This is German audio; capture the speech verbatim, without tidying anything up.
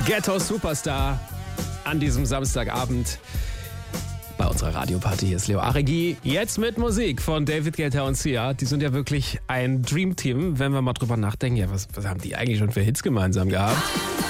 Ghetto Superstar an diesem Samstagabend bei unserer Radioparty. Hier ist Leo Aregi. Jetzt mit Musik von David Guetta und Sia. Die sind ja wirklich ein Dreamteam, wenn wir mal drüber nachdenken. Ja, was, was haben die eigentlich schon für Hits gemeinsam gehabt?